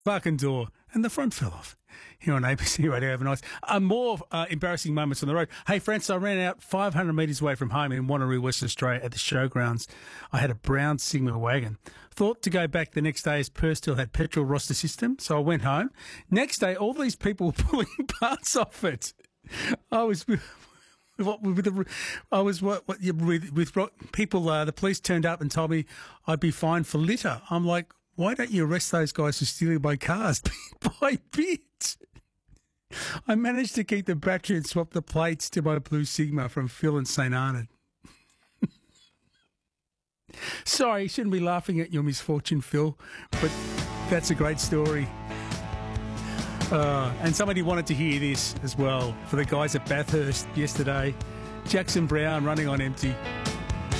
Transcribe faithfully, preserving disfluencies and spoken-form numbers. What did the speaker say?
fucking door, and the front fell off. Here on A B C Radio overnight. Uh, more uh, embarrassing moments on the road. Hey, Francis, I ran out five hundred metres away from home in Wanneroo, Western Australia at the showgrounds. I had a brown Sigma wagon. Thought to go back the next day as Perth still had petrol roster system, so I went home. Next day, all these people were pulling parts off it. I was... What, with the, I was what, what with, with people. Uh, the police turned up and told me I'd be fined for litter. I'm like, why don't you arrest those guys for stealing my cars bit by bit? I managed to keep the battery and swap the plates to my blue Sigma from Phil and Saint Arnaud. Sorry, shouldn't be laughing at your misfortune, Phil, but that's a great story. Uh, and somebody wanted to hear this as well for the guys at Bathurst yesterday. Jackson Brown running on empty.